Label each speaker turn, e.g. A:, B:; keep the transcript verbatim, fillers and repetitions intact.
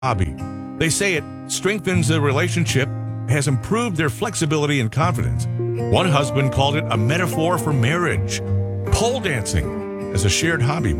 A: hobby. They say it strengthens the relationship, has improved their flexibility and confidence. One husband called it a metaphor for marriage. Pole dancing as a shared hobby